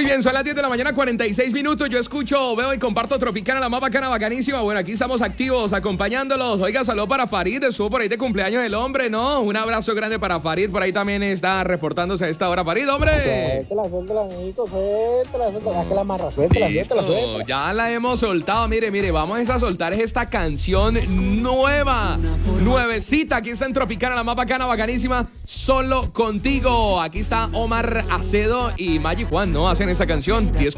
Muy bien, son las 10 de la mañana, 46 minutos. Yo escucho, veo y comparto Tropicana, la más bacana, bacanísima. Bueno, aquí estamos activos, acompañándolos. Oiga, saludo para Farid, estuvo por ahí de cumpleaños el hombre, ¿no? Un abrazo grande para Farid, por ahí también está reportándose a esta hora. Farid, hombre. Suéltala, amiguito, suéltala, que la amarra, suéltala. Ya la hemos soltado, mire, vamos a soltar esta canción nuevecita. Aquí está en Tropicana, la más bacana, bacanísima, Solo Contigo. Aquí está Omar Acedo y Magic Juan, ¿no? Hacen esta canción.